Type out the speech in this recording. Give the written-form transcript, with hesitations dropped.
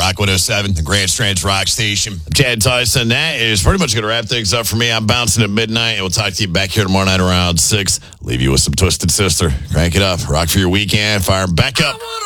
Rock 107, the Grand Strands Rock Station. I'm Chad Tyson. That is pretty much going to wrap things up for me. I'm bouncing at midnight, and we'll talk to you back here tomorrow night around 6. Leave you with some Twisted Sister. Crank it up. Rock for your weekend. Fire 'em back up.